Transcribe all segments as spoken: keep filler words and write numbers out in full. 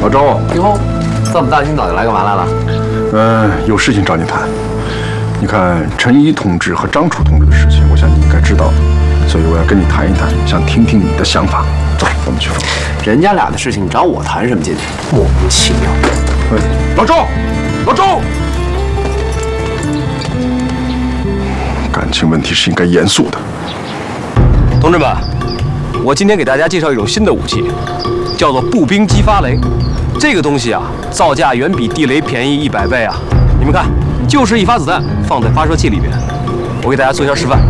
老周， 哟，这么大清早就来干嘛来了？ 嗯、呃，有事情找你谈。你看陈一同志和张楚同志的事情，我想你应该知道，所以我要跟你谈一谈，想听听你的想法。走，我们去说。 人家俩的事情，你找我谈什么劲？莫名其妙。 哎，老周，老周，感情问题是应该严肃的。 同志们，我今天给大家介绍一种新的武器，叫做步兵激发雷。这个东西啊，造价远比地雷便宜一百倍啊！你们看，就是一发子弹放在发射器里边。我给大家做一下示范。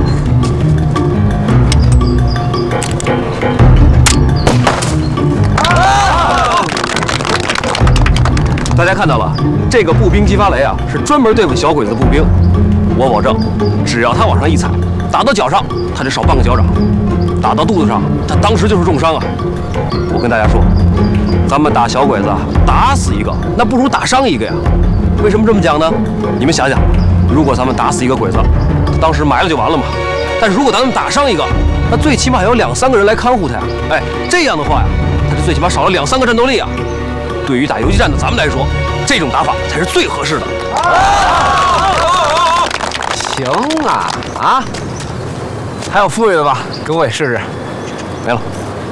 大家看到了，这个步兵激发雷啊，是专门对付小鬼子的步兵。我保证，只要他往上一踩，打到脚上，他就少半个脚掌；打到肚子上，他当时就是重伤啊！我跟大家说，咱们打小鬼子，打死一个，那不如打伤一个呀。为什么这么讲呢？你们想想，如果咱们打死一个鬼子，当时埋了就完了嘛。但是如果咱们打伤一个，那最起码有两三个人来看护他呀。哎，这样的话呀，他就最起码少了两三个战斗力啊。对于打游击战的咱们来说，这种打法才是最合适的。 行啊啊！还有富裕的吧？给我也试试。 没了。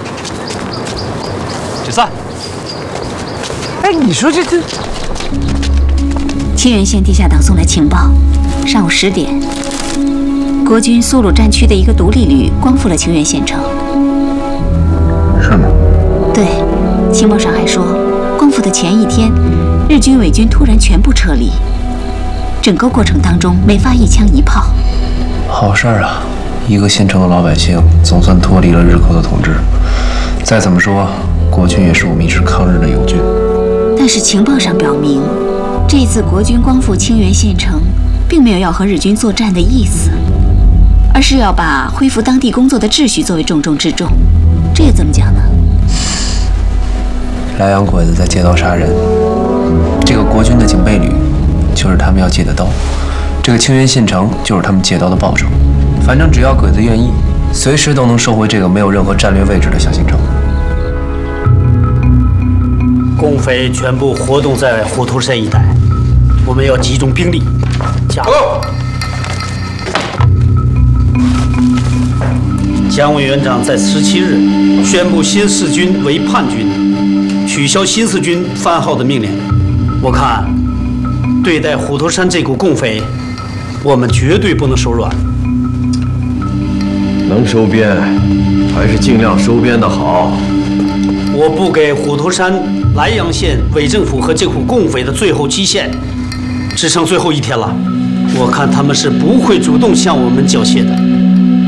解散。 哎，你说这这…… 清源县地下党送来情报，上午十点，国军苏鲁战区的一个独立旅光复了清源县城。 是吗？ 对，情报上还说，光复的前一天，日军伪军突然全部撤离，整个过程当中没发一枪一炮。 好事儿啊！一个县城的老百姓总算脱离了日寇的统治。再怎么说，国军也是我们一支抗日的友军。 但是情报上表明，这次国军光复清源县城，并没有要和日军作战的意思，而是要把恢复当地工作的秩序作为重中之重。这个怎么讲呢？ 莱阳鬼子在借刀杀人，这个国军的警备旅就是他们要借的刀，这个清源县城就是他们借刀的报酬。反正只要鬼子愿意，随时都能收回这个没有任何战略位置的小县城。 共匪全部活动在虎头山一带，我们要集中兵力，加油！蒋委员长在十七日宣布新四军为叛军，取消新四军番号的命令。我看，对待虎头山这股共匪，我们绝对不能手软。 能收编，还是尽量收编的好。 我不给虎头山莱阳县伪政府和这股共匪的最后期限，只剩最后一天了。我看他们是不会主动向我们缴械的。